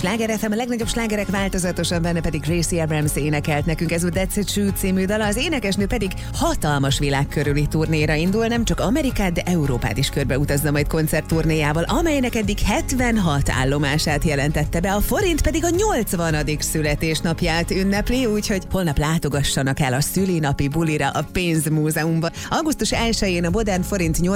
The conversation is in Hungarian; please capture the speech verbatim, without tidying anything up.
Sláger ef em, a legnagyobb slágerek változatosan, benne pedig Gracie Abrams énekelt nekünk. Ez a That's It True című dala, az énekesnő pedig hatalmas világkörüli turnéra indul, nem csak Amerikát, de Európát is körbeutazza majd koncertturnéjával, amelynek eddig hetvenhat állomását jelentette be, a forint pedig a nyolcvanadik születésnapját ünnepli, úgyhogy holnap látogassanak el a szülinapi bulira a Pénzmúzeumba. augusztus elsején a modern forint